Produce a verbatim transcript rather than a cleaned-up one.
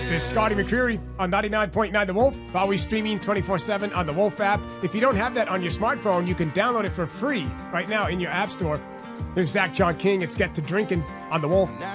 This is Scotty McCreery on ninety-nine point nine The Wolf, always streaming twenty-four seven on the Wolf app. If you don't have that on your smartphone, you can download it for free right now in your app store. There's Zach John King. It's Get to Drinking on the Wolf.